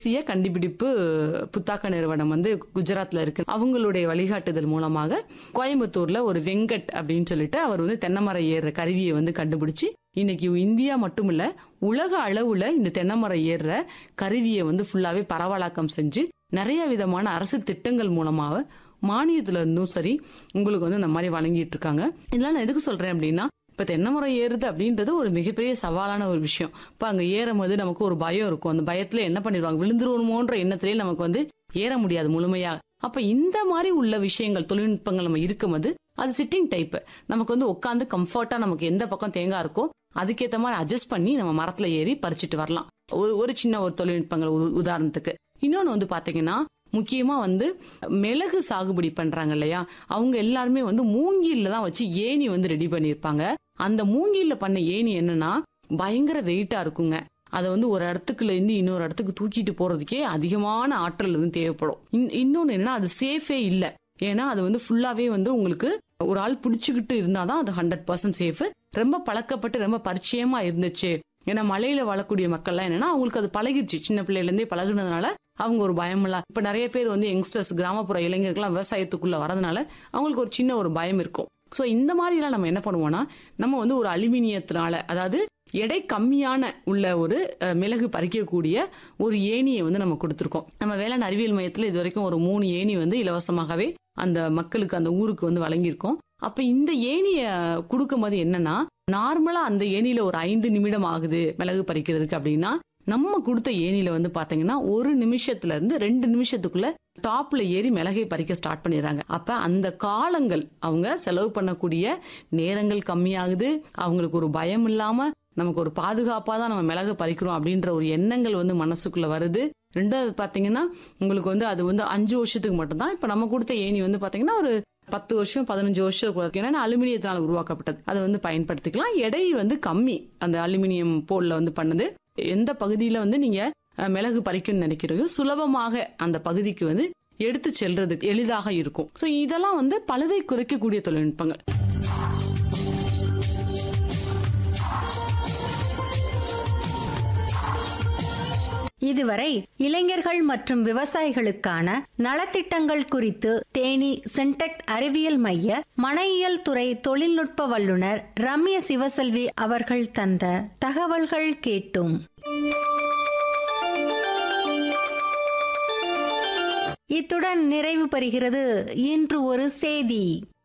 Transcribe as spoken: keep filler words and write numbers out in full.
தேசிய கண்டுபிடிப்பு புத்தாக்க நிறுவனம் வந்து குஜராத்ல இருக்கு. அவங்களுடைய வழிகாட்டுதல் மூலமாக கோயம்புத்தூர்ல ஒரு வெங்கட் அப்படின்னு சொல்லிட்டு அவர் வந்து தென்னைமரம் ஏறுற கருவியை வந்து கண்டுபிடிச்சு இன்னைக்கு இந்தியா மட்டும் இல்ல உலக அளவுல இந்த தென்னைமரம் ஏறுற கருவியை வந்து ஃபுல்லாவே பரவலாக்கம் செஞ்சு நிறைய விதமான அரசு திட்டங்கள் மூலமாக மானியத்துல இருந்தும் சரி உங்களுக்கு வந்து இந்த மாதிரி வழங்கிட்டு இருக்காங்க. இதெல்லாம் நான் எதுக்கு சொல்றேன் அப்படின்னா, இப்ப தென்னைமரம் ஏறுது அப்படின்றது ஒரு மிகப்பெரிய சவாலான ஒரு விஷயம். இப்ப அங்க ஏறும் போது நமக்கு ஒரு பயம் இருக்கும். அந்த பயத்துல என்ன பண்ணிடுவாங்க, விழுந்துருவோமோன்ற எண்ணத்திலேயே நமக்கு வந்து ஏற முடியாது முழுமையா. அப்ப இந்த மாதிரி உள்ள விஷயங்கள் தொழில்நுட்பங்கள் நம்ம இருக்கும்போது அது சிட்டிங் டைப், நமக்கு வந்து உட்காந்து கம்ஃபர்ட்டா நமக்கு எந்த பக்கம் தேங்காய் இருக்கோ அதுக்கேற்ற மாதிரி அட்ஜஸ்ட் பண்ணி நம்ம மரத்துல ஏறி பறிச்சுட்டு வரலாம். ஒரு சின்ன ஒரு தொழில்நுட்பங்கள் உதாரணத்துக்கு. இன்னொன்னு வந்து பாத்தீங்கன்னா, முக்கியமா வந்து மிளகு சாகுபடி பண்றாங்க இல்லையா, அவங்க எல்லாருமே வந்து மூங்கில்ல தான் வச்சு ஏணி வந்து ரெடி பண்ணிருப்பாங்க. அந்த மூங்கில்ல பண்ண ஏணி என்னன்னா பயங்கர வெயிட்டா இருக்குங்க. அதை வந்து ஒரு இடத்துக்குள்ள இருந்து இன்னொரு இடத்துக்கு தூக்கிட்டு போறதுக்கே அதிகமான ஆற்றல் வந்து தேவைப்படும். இன்னொன்னு என்னன்னா அது சேஃபே இல்ல. ஏன்னா அது வந்து ஃபுல்லாவே வந்து உங்களுக்கு ஒரு ஆள் பிடிச்சுக்கிட்டு இருந்தாதான் அது ஹண்ட்ரட் பர்சன்ட் சேஃப். ரொம்ப பழக்கப்பட்டு ரொம்ப பரிச்சயமா இருந்துச்சு. ஏன்னா மலையில வாழக்கூடிய மக்கள் எல்லாம் என்னன்னா அவங்களுக்கு அது பழகிடுச்சு, சின்ன பிள்ளைல இருந்தே பழகுனதுனால அவங்க ஒரு பயம் இல்ல. இப்ப நிறைய பேர் வந்து யங்ஸ்டர்ஸ் கிராமப்புற இளைஞர்கள்லாம் விவசாயத்துக்குள்ள வரதுனால அவங்களுக்கு ஒரு சின்ன ஒரு பயம் இருக்கும். சோ இந்த மாதிரி எல்லாம் நம்ம என்ன பண்ணுவோம்னா, நம்ம வந்து ஒரு அலுமினியத்தினால, அதாவது எடை கம்மியான உள்ள ஒரு மிளகு பறிக்கக்கூடிய ஒரு ஏணியை வந்து நம்ம கொடுத்துருக்கோம். நம்ம வேளாண் அறிவியல் மையத்துல இது வரைக்கும் ஒரு மூணு ஏணி வந்து இலவசமாகவே அந்த மக்களுக்கு அந்த ஊருக்கு வந்து வழங்கியிருக்கோம். அப்ப இந்த ஏணிய கொடுக்கும் போது என்னன்னா, நார்மலா அந்த ஏணியில ஒரு ஐந்து நிமிடம் ஆகுது மிளகு பறிக்கிறதுக்கு அப்படின்னா, நம்ம கொடுத்த ஏணியில வந்து பாத்தீங்கன்னா ஒரு நிமிஷத்துல இருந்து ரெண்டு நிமிஷத்துக்குள்ள டாப்ல ஏறி மிளகை பறிக்க ஸ்டார்ட் பண்ணிடுறாங்க. அப்ப அந்த காலங்கள் அவங்க செலவு பண்ணக்கூடிய நேரங்கள் கம்மியாகுது. அவங்களுக்கு ஒரு பயம் இல்லாம நமக்கு ஒரு பாதுகாப்பா தான் நம்ம மிளகு பறிக்கிறோம் அப்படின்ற ஒரு எண்ணங்கள் வந்து மனசுக்குள்ள வருது. ரெண்டாவது பாத்தீங்கன்னா உங்களுக்கு வந்து அது வந்து அஞ்சு வருஷத்துக்கு மட்டும்தான். இப்ப நம்ம கொடுத்த ஏணி வந்து பாத்தீங்கன்னா ஒரு பத்து வருஷம் பதினஞ்சு வருஷம் அலுமினியத்தினால உருவாக்கப்பட்டது. அதை வந்து பயன்படுத்திக்கலாம். எடை வந்து கம்மி அந்த அலுமினியம் போல்ல வந்து பண்ணது. எந்த பகுதியில வந்து நீங்க மிளகு பறிக்கணும்னு நினைக்கிறீங்க சுலபமாக அந்த பகுதிக்கு வந்து எடுத்து செல்றதுக்கு எளிதாக இருக்கும். சோ இதெல்லாம் வந்து பழுவை குறைக்கக்கூடிய தொழில்நுட்பங்கள். இதுவரை இளைஞர்கள் மற்றும் விவசாயிகளுக்கான நலத்திட்டங்கள் குறித்து தேனி சென்டெக்ட் அறிவியல் மைய மனையியல் துறை தொழில்நுட்ப வல்லுநர் ரம்ய சிவசெல்வி அவர்கள் தந்த தகவல்கள் கேட்டோம். இத்துடன் நிறைவு பெறுகிறது இன்று ஒரு செய்தி.